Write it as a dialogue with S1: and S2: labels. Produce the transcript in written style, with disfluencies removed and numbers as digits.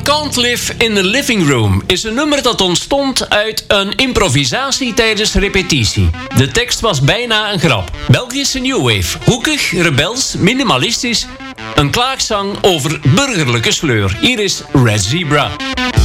S1: Can't Live in the Living Room is een nummer dat ontstond uit een improvisatie tijdens repetitie. De tekst was bijna een grap. Belgische New Wave, hoekig, rebels, minimalistisch. Een klaagzang over burgerlijke sleur. Hier is Red Zebra.